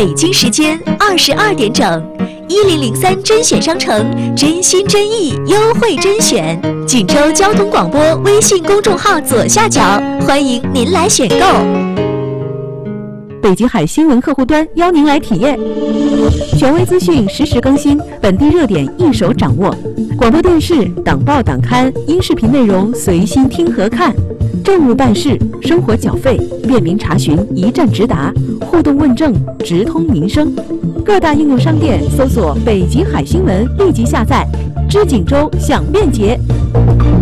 北京时间22点整，1003甄选商城，真心真意优惠甄选，锦州交通广播微信公众号左下角，欢迎您来选购。 北极海新闻客户端邀您来体验，权威资讯实时更新，本地热点一手掌握，广播电视、党报党刊、音视频内容随心听和看，政务办事、生活缴费便民查询，一站直达，互动问政，直通民生。各大应用商店搜索北极海新闻，立即下载，知锦州享便捷。